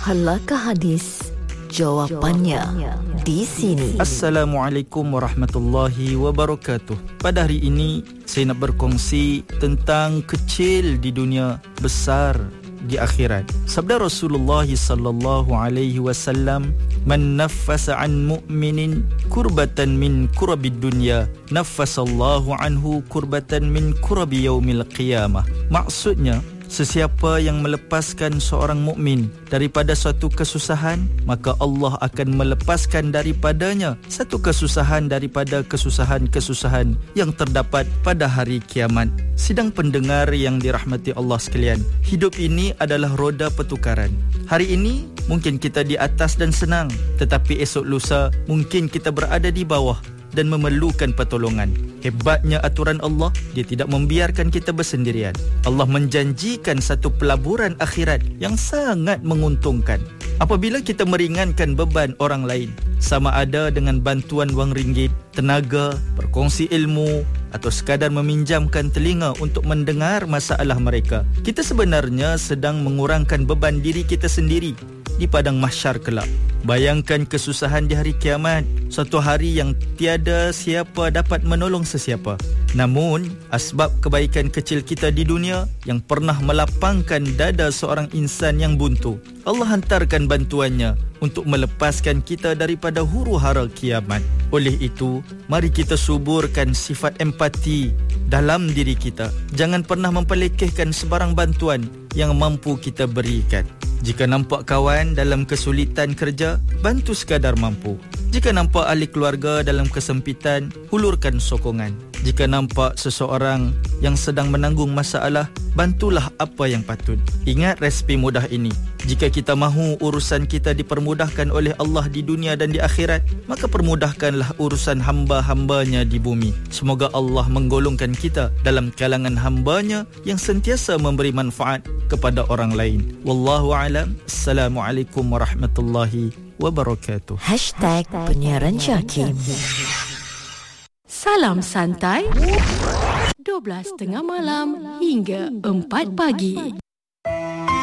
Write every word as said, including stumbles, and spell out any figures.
Halakah hadis? Jawapannya di sini. Assalamualaikum warahmatullahi wabarakatuh. Pada hari ini saya nak berkongsi tentang kecil di dunia, besar di akhirat. Sabda Rasulullah sallallahu alaihi wasallam, "Man naffasa an mu'minin kurbatan min kurabid dunya, naffasallahu anhu kurbatan min kurabi yaumil qiyamah." Maksudnya, sesiapa yang melepaskan seorang mukmin daripada suatu kesusahan, maka Allah akan melepaskan daripadanya satu kesusahan daripada kesusahan-kesusahan yang terdapat pada hari kiamat. Sidang pendengar yang dirahmati Allah sekalian, hidup ini adalah roda pertukaran. Hari ini mungkin kita di atas dan senang, tetapi esok lusa mungkin kita berada di bawah dan memerlukan pertolongan. Hebatnya aturan Allah, dia tidak membiarkan kita bersendirian. Allah menjanjikan satu pelaburan akhirat yang sangat menguntungkan. Apabila kita meringankan beban orang lain, sama ada dengan bantuan wang ringgit, tenaga, berkongsi ilmu, atau sekadar meminjamkan telinga untuk mendengar masalah mereka, kita sebenarnya sedang mengurangkan beban diri kita sendiri di padang mahsyar kelak. Bayangkan kesusahan di hari kiamat, satu hari yang tiada siapa dapat menolong sesiapa. Namun, asbab kebaikan kecil kita di dunia yang pernah melapangkan dada seorang insan yang buntu, Allah hantarkan bantuannya untuk melepaskan kita daripada huru-hara kiamat. Oleh itu, mari kita suburkan sifat empati dalam diri kita. Jangan pernah memperlekehkan sebarang bantuan yang mampu kita berikan. Jika nampak kawan dalam kesulitan kerja, bantu sekadar mampu. Jika nampak ahli keluarga dalam kesempitan, hulurkan sokongan. Jika nampak seseorang yang sedang menanggung masalah, bantulah apa yang patut. Ingat resipi mudah ini. Jika kita mahu urusan kita dipermudahkan oleh Allah di dunia dan di akhirat, maka permudahkanlah urusan hamba-hambanya di bumi. Semoga Allah menggolongkan kita dalam kalangan hambanya yang sentiasa memberi manfaat kepada orang lain. Wallahu a'lam. Assalamualaikum warahmatullahi wabarakatuh. Hashtag Penyiaran Syakim. Salam santai, dua belas tengah malam hingga empat pagi.